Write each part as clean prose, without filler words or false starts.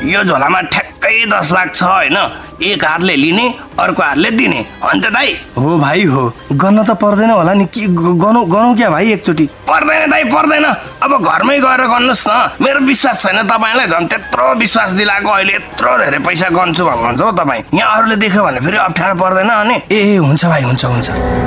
यो झोलामा ठ्याक्कै 10 लाख छ होइन, एक हातले लिने अर्को हातले दिने अन्त दाइ। हो भाइ हो, गर्न त पर्दैन होला नि, के गनौ क्या भाइ एकचोटि? पर्दैन दाइ पर्दैन, अब घरमै गएर गर्नुहोस् न। मेरो विश्वास छैन तपाईँलाई, झन् त्यत्रो विश्वास दिलाएको अहिले यत्रो धेरै पैसा गन्छु भन्नुहुन्छ हो तपाईँ। यहाँ अरूले देख्यो भने फेरि अप्ठ्यारो पर्दैन अनि? ए हुन्छ भाइ, हुन्छ हुन्छ।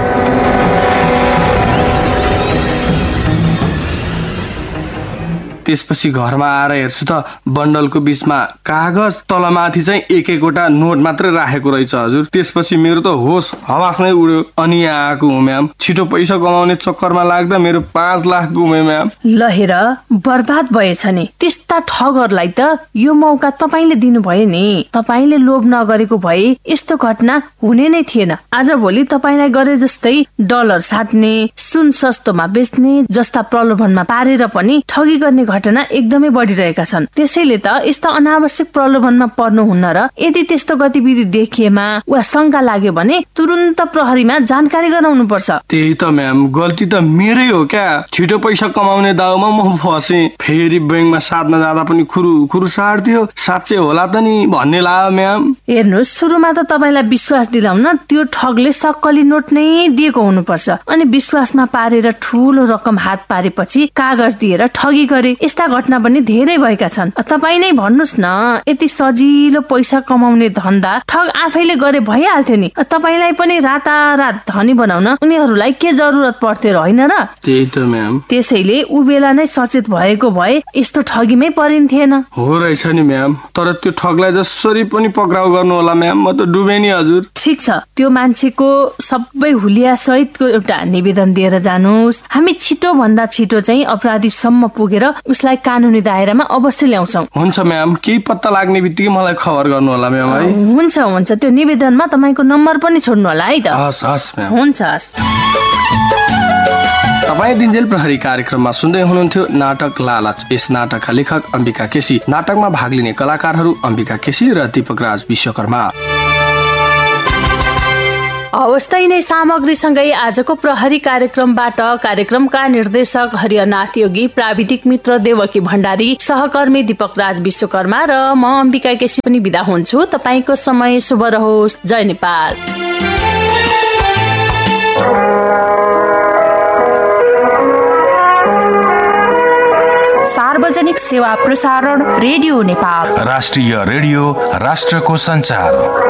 त्यसपछि घरमा आएर हेर्छु त बन्डलको बीचमा कागज, तलमाथि चाहिँ एक एकवटा नोट मात्रै राखेको रहेछ हजुर। त्यसपछि मेरो त होस हवास नै उड्यो। अनि यहाँ आएको हुँ म्याम, छिटो पैसा कमाउने चक्करमा लाग्दा मेरो 5 लाख गुमे म्याम। ल हेर, बर्बाद भएछ नि। त्यस्ता ठगहरूलाई त यो मौका तपाईले दिनुभयो नि। तपाईले लोभ नगरेको भए यस्तो घटना हुने नै थिएन। आज भोलि तपाईलाई गरे जस्तै डलर साट्ने, सुन सस्तोमा बेच्ने जस्ता प्रलोभनमा पारेर पनि ठगी गर्ने घटना एकदमै बढिरहेका छन्। त्यसैले त यस्ता अनावश्यक प्रलोभनमा पर्नुहुन्न र यदि त्यस्तो गतिविधि देखिएमा वा शंका लाग्यो भने तुरुन्त प्रहरीमा जानकारी गराउनु पर्छ। त्यही त म्याम, गल्ती त मेरै हो क्या। छिटो पैसा कमाउने दाउमा म फसे। फेरि बैंकमा साट्न जाँदा पनि खुरु साट्दियो। साँच्चै होला त नि भन्ने लाग्यो म्याम। हेर्नुहोस्, सुरुमा त तपाईलाई विश्वास दिलाउन त्यो ठगले सक्कली नोट नै दिएको हुनुपर्छ। अनि विश्वासमा पारेर ठूलो रकम हात पारेपछि कागज दिएर ठगी गरे। यस्ता घटना पनि धेरै भएका छन्। तपाई नै भन्नुस् न, यति सजिलो पैसा कमाउने धन्दा ठग आफैले गरे भइहाल्थ्यो नि। तपाईलाई पनि रातारात धनी बनाउन उनीहरूलाई के जरुरत पर्थ्यो र होइन र? त्यही त म्याम। त्यसैले उ बेला नै सचेत भएको भए यस्तो ठगीमै परिन्थेन। हो रहेछ नि म्याम, तर त्यो ठगलाई जसरी पनि पक्राउ गर्नु होला म्याम, म त डुबे नि हजुर। ठीक छ, त्यो मान्छेको सबै हुलिया सहितको एउटा निवेदन दिएर जानुस्। हामी छिटो भन्दा छिटो चाहिँ अपराधीसम्म पुगेर उसलाई कानुनी दायरामा अवश्य ल्याउँछौँ। हुन्छ म्याम, केही पत्ता लाग्ने बित्तिकै मलाई खबर गर्नु होला म्याम है। हुन्छ हुन्छ, त्यो निवेदनमा तपाईको नम्बर पनि छोड्नु होला है त। हस् हस् म्याम। हुन्छ हस्। तपाईँ दिनजेल प्रहरी कार्यक्रममा सुन्दै हुनुहुन्थ्यो नाटक लालच। यस नाटकका लेखक अम्बिका केसी, नाटकमा भाग लिने कलाकारहरू अम्बिका केसी र दीपक राज विश्वकर्मा। अवस्था नै सामग्रीसँगै आजको प्रहरी कार्यक्रमबाट कार्यक्रमका निर्देशक हरिनाथ योगी, प्राविधिक मित्र देवकी भण्डारी, सहकर्मी दीपक राज विश्वकर्मा र म अम्बिका केसी पनि बिदा हुन्छु। तपाईको समय शुभ रहोस्। जय नेपाल। सार्वजनिक सेवा प्रसारण रेडियो नेपाल, राष्ट्रिय रेडियो, राष्ट्रको संचार।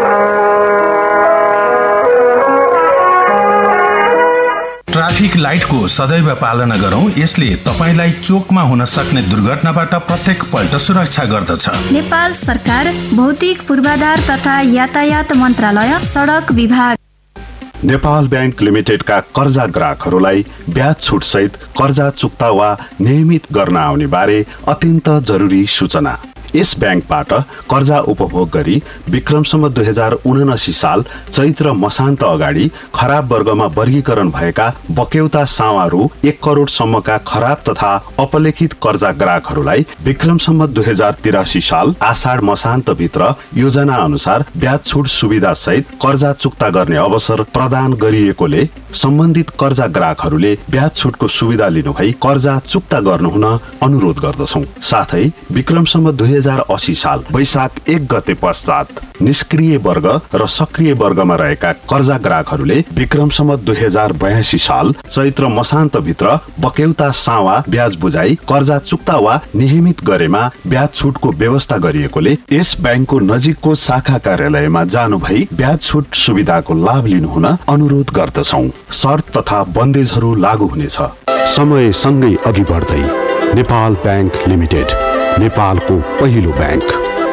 ट्राफिक लाइटको सदैव पालना गरौं, यसले तपाईलाई चोकमा हुन सक्ने दुर्घटनाबाट प्रत्येक पल्ट सुरक्षा गर्दछ। नेपाल सरकार भौतिक पूर्वाधार तथा यातायात मन्त्रालय, सडक विभाग। नेपाल बैंक लिमिटेडका कर्जा ग्राहकहरूलाई ब्याज छुट सहित कर्जा चुक्ता वा नियमित गर्न आउने बारे अत्यन्त जरुरी सूचना। यस ब्याङ्कबाट कर्जा उपभोग गरी विक्रमसम्म 2079 साल चैत्र मसान्त अगाडि खराब वर्गमा वर्गीकरण भएका बक्यौता सावा रु 1 करोडसम्मका खराब तथा अपलेखित कर्जा ग्राहकहरूलाई विक्रमसम्म 2083 साल आषाढ मसान्त भित्र योजना अनुसार ब्याज छुट सुविधा सहित कर्जा चुक्ता गर्ने अवसर प्रदान गरिएकोले सम्बन्धित कर्जा ग्राहकहरूले ब्याज छुटको सुविधा लिनुभई कर्जा चुक्ता गर्नुहुन अनुरोध गर्दछौं। साथै विक्रमसम्म 2080 साल वैशाख 1 गते पश्चात निष्क्रिय वर्ग र सक्रिय वर्गमा रहेका कर्जा ग्राहकहरूले विक्रमसम्म 2082 साल चैत्र मसान्त भित्र बक्यौता सावा ब्याज बुझाई कर्जा चुक्ता वा नियमित गरेमा ब्याज छुटको व्यवस्था गरिएकोले यस ब्याङ्कको नजिकको शाखा कार्यालयमा जानु भई ब्याज छुट सुविधाको लाभ लिनुहुन अनुरोध गर्दछौं। शर्त तथा बन्देजहरू लागू हुनेछ। समय सँगै अघि बढ्दै नेपाल बैंक लिमिटेड, नेपालको पहिलो ब्याङ्क।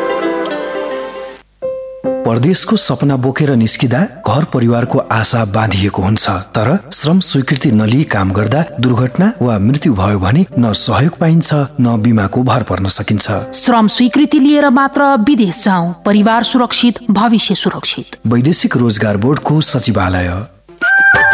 परदेशको सपना बोकेर निस्किदा घर परिवारको आशा बाँधिएको हुन्छ, तर श्रम स्वीकृति नलिई काम गर्दा दुर्घटना वा मृत्यु भयो भने न सहयोग पाइन्छ न बिमाको भर पर्न सकिन्छ। श्रम स्वीकृति लिएर मात्र विदेश जाऊ, परिवार सुरक्षित, भविष्य सुरक्षित। वैदेशिक रोजगार बोर्डको सचिवालय।